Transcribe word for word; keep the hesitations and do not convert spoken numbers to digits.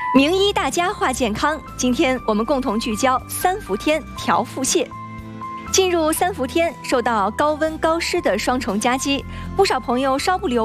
名医大家话健康，今天我们共同聚焦三伏天调腹泻。进入三伏天，受到高温高湿的双重夹击，不少朋友稍不留